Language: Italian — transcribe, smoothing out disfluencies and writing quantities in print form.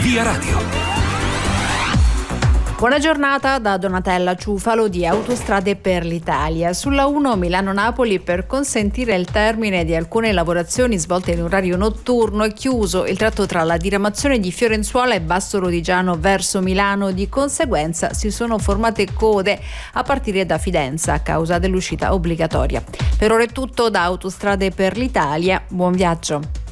Via Radio. Buona giornata da Donatella Ciufalo di Autostrade per l'Italia. Sulla 1 Milano-Napoli, per consentire il termine di alcune lavorazioni svolte in orario notturno, è chiuso il tratto tra la diramazione di Fiorenzuola e Basso Rodigiano verso Milano. Di conseguenza si sono formate code a partire da Fidenza a causa dell'uscita obbligatoria. Per ora è tutto da Autostrade per l'Italia. Buon viaggio.